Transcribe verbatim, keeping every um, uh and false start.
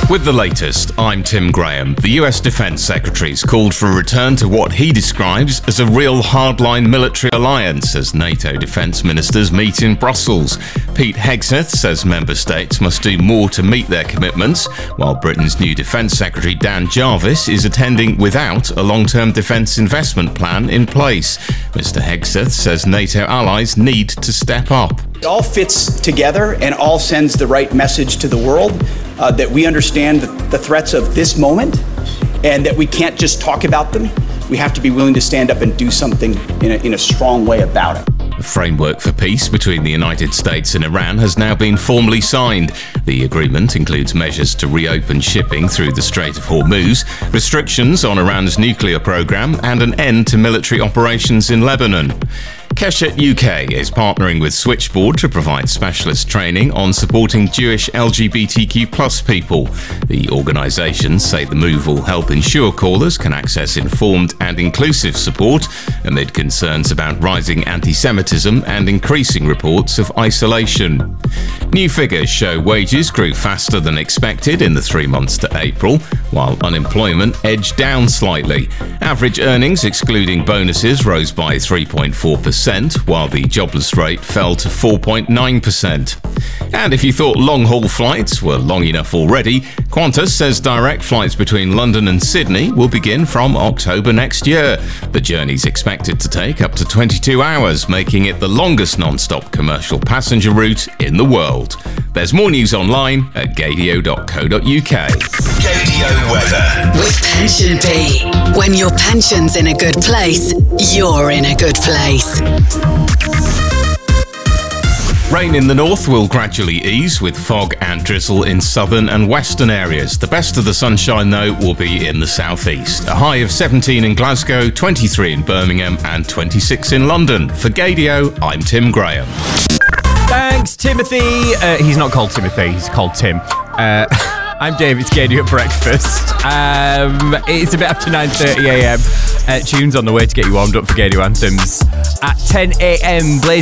With the latest, I'm Tim Graham. The U S Defense Secretary's called for a return to what he describes as a real hardline military alliance as NATO defense ministers meet in Brussels. Pete Hegseth says member states must do more to meet their commitments, while Britain's new Defense Secretary Dan Jarvis is attending without a long-term defense investment plan in place. Mister Hegseth says NATO allies need to step up. It all fits together and all sends the right message to the world uh, that we understand the, the threats of this moment and that we can't just talk about them. We have to be willing to stand up and do something in a, in a strong way about it. The framework for peace between the United States and Iran has now been formally signed. The agreement includes measures to reopen shipping through the Strait of Hormuz, restrictions on Iran's nuclear program, and an end to military operations in Lebanon. Keshet U K is partnering with Switchboard to provide specialist training on supporting Jewish L G B T Q plus people. The organisations say the move will help ensure callers can access informed and inclusive support amid concerns about rising anti-Semitism and increasing reports of isolation. New figures show wages grew faster than expected in the three months to April, while unemployment edged down slightly. Average earnings, excluding bonuses, rose by three point four percent. While the jobless rate fell to four point nine percent. And if you thought long-haul flights were long enough already, Qantas says direct flights between London and Sydney will begin from October next year. The journey's expected to take up to twenty-two hours, making it the longest non-stop commercial passenger route in the world. There's more news online at gadio dot co dot uk. Gadio weather. With Pension P. When your pension's in a good place, you're in a good place. Rain in the north will gradually ease with fog and drizzle in southern and western areas. The best of the sunshine, though, will be in the southeast. A high of seventeen in Glasgow, twenty-three in Birmingham and twenty-six in London. For Gadio, I'm Tim Graham. Thanks, Timothy. Uh, he's not called Timothy, he's called Tim. Uh, I'm Dave, it's Gadio at breakfast. Um, it's a bit after nine thirty a m. Uh, tunes on the way to get you warmed up for Gadio Anthems. At ten a m, Blaze